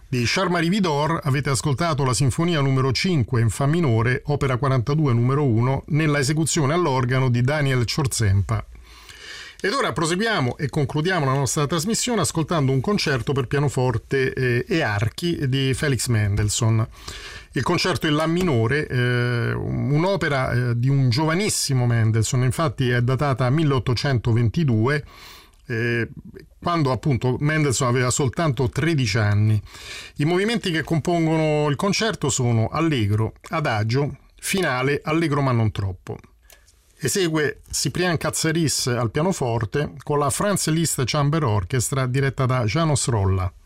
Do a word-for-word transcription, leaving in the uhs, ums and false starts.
Di Charles-Marie Widor avete ascoltato la sinfonia numero cinque in fa minore, opera quarantadue numero uno, nella esecuzione all'organo di Daniel Ciorsempa. Ed ora proseguiamo e concludiamo la nostra trasmissione ascoltando un concerto per pianoforte eh, e archi di Felix Mendelssohn. Il concerto in La minore, eh, un'opera eh, di un giovanissimo Mendelssohn, infatti è datata milleottocentoventidue, eh, quando appunto Mendelssohn aveva soltanto tredici anni. I movimenti che compongono il concerto sono allegro, adagio, finale, allegro ma non troppo. Esegue Cyprien Katseris al pianoforte con la Franz Liszt Chamber Orchestra diretta da János Rolla.